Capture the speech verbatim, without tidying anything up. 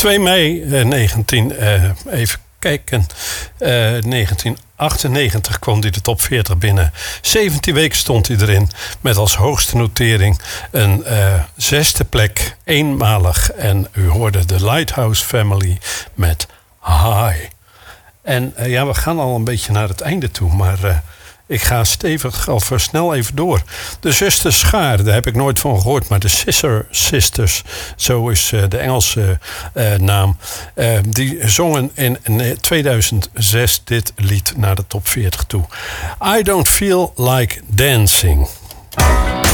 twee mei uh, negentien, uh, even kijken, uh, negentien achtennegentig kwam hij de top veertig binnen. zeventien weken stond hij erin met als hoogste notering een uh, zesde plek, eenmalig. En u hoorde de Lighthouse Family met High. En uh, ja, we gaan al een beetje naar het einde toe, maar uh, ik ga stevig of uh, snel even door. De zusters Schaar, daar heb ik nooit van gehoord, maar de Scissor Sisters, zo is uh, de Engelse uh, naam. Uh, die zongen in tweeduizend zes dit lied naar de top veertig toe. I Don't Feel Like Dancing.